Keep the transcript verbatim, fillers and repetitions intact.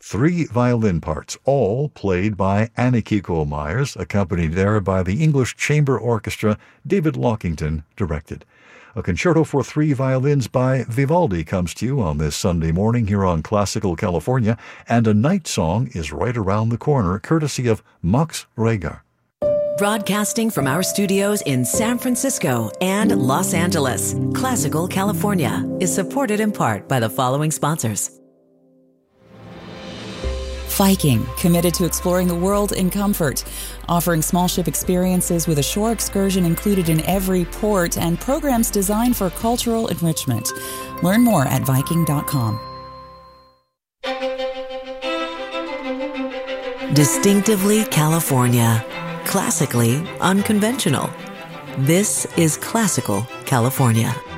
three violin parts, all played by Annikiko Myers, accompanied there by the English Chamber Orchestra David Lockington directed. A concerto for three violins by Vivaldi comes to you on this Sunday morning here on Classical California, and A Night Song is right around the corner, courtesy of Max Reger. Broadcasting from our studios in San Francisco and Los Angeles, Classical California is supported in part by the following sponsors. Viking, committed to exploring the world in comfort, offering small ship experiences with a shore excursion included in every port and programs designed for cultural enrichment. Learn more at Viking dot com. Distinctively California, classically unconventional. This is Classical California.